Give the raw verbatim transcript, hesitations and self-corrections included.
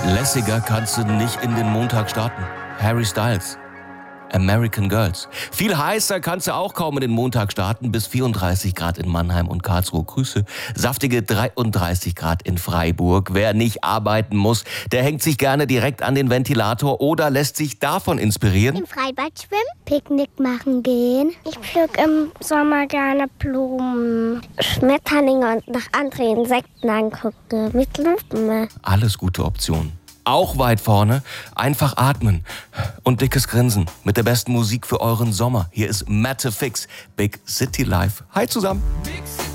Lässiger kannst du nicht in den Montag starten. Harry Styles. American Girls. Viel heißer kannst du auch kaum in den Montag starten. Bis vierunddreißig Grad in Mannheim und Karlsruhe. Grüße. Saftige dreiunddreißig Grad in Freiburg. Wer nicht arbeiten muss, der hängt sich gerne direkt an den Ventilator oder lässt sich davon inspirieren. Im Freibad schwimmen, Picknick machen gehen. Ich pflück im Sommer gerne Blumen, Schmetterlinge und nach anderen Insekten angucken. Mit Lupen. Alles gute Optionen. Auch weit vorne, einfach atmen und dickes Grinsen mit der besten Musik für euren Sommer. Hier ist Matte Fix, Big City Life. Hi zusammen.